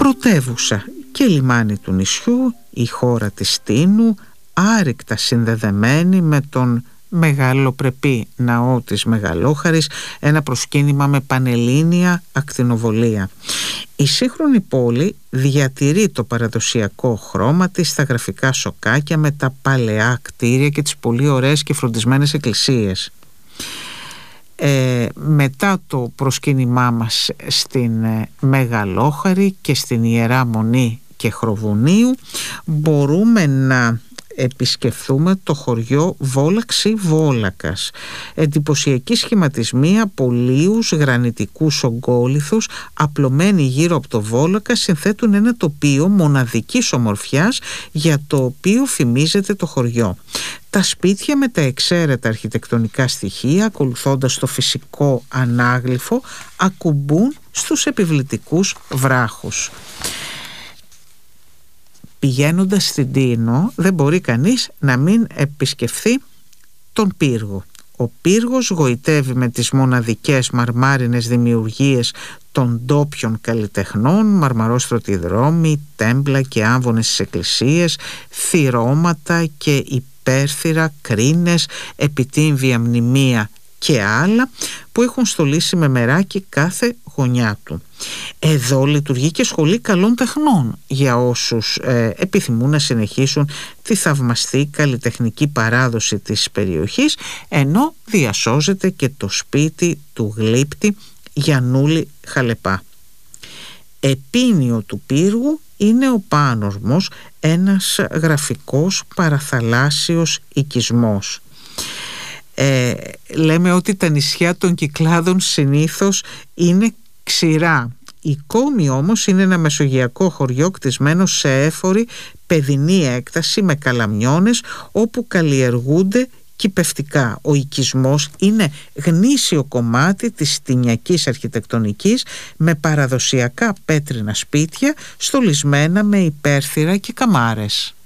πρωτεύουσα και λιμάνι του νησιού, η χώρα της Τίνου, άρρηκτα συνδεδεμένη με τον μεγαλοπρεπή ναό της Μεγαλόχαρης, ένα προσκύνημα με πανελλήνια ακτινοβολία. Η σύγχρονη πόλη διατηρεί το παραδοσιακό χρώμα της στα γραφικά σοκάκια με τα παλαιά κτίρια και τις πολύ ωραίες και φροντισμένες εκκλησίες. Μετά το προσκύνημά μας στην Μεγαλόχαρη και στην Ιερά Μονή και Χροβουνίου μπορούμε να επισκεφθούμε το χωριό Βόλαξη Βόλακας. Εντυπωσιακοί σχηματισμοί από λίους γρανιτικούς ογκόλιθους απλωμένοι γύρω από το Βόλακα συνθέτουν ένα τοπίο μοναδικής ομορφιάς για το οποίο φημίζεται το χωριό. Τα σπίτια με τα εξαίρετα αρχιτεκτονικά στοιχεία, ακολουθώντας το φυσικό ανάγλυφο, ακουμπούν στους επιβλητικούς βράχους. Πηγαίνοντας στην Τίνο δεν μπορεί κανείς να μην επισκεφθεί τον πύργο. Ο πύργος γοητεύει με τις μοναδικές μαρμάρινες δημιουργίες των ντόπιων καλλιτεχνών, μαρμαρόστρωτοι δρόμοι, τέμπλα και άμβονες στις εκκλησίες, θυρώματα και υπέρθυρα, κρίνες, επιτύμβια μνημεία και άλλα που έχουν στολίσει με μεράκι κάθε γωνιά του. Εδώ λειτουργεί και σχολή καλών τεχνών για όσους επιθυμούν να συνεχίσουν τη θαυμαστή καλλιτεχνική παράδοση της περιοχής, ενώ διασώζεται και το σπίτι του γλύπτη Γιαννούλη Χαλεπά. Επίνειο του πύργου είναι ο Πάνορμος, ένας γραφικός παραθαλάσσιος οικισμός. Λέμε ότι τα νησιά των Κυκλάδων συνήθως είναι ξηρά. Η Κόμη όμως είναι ένα μεσογειακό χωριό κτισμένο σε έφορη παιδινή έκταση με καλαμιώνες όπου καλλιεργούνται κηπευτικά. Ο οικισμός είναι γνήσιο κομμάτι της τινιακής αρχιτεκτονικής με παραδοσιακά πέτρινα σπίτια στολισμένα με υπέρθυρα και καμάρες.